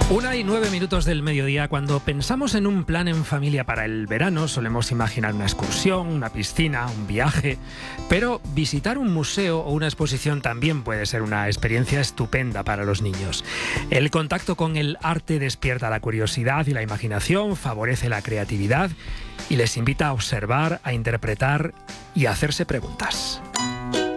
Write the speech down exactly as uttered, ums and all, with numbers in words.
Una y nueve minutos del mediodía. Cuando pensamos en un plan en familia para el verano, solemos imaginar una excursión, una piscina, un viaje. Pero visitar un museo o una exposición también puede ser una experiencia estupenda para los niños. El contacto con el arte despierta la curiosidad y la imaginación, favorece la creatividad y les invita a observar, a interpretar y a hacerse preguntas.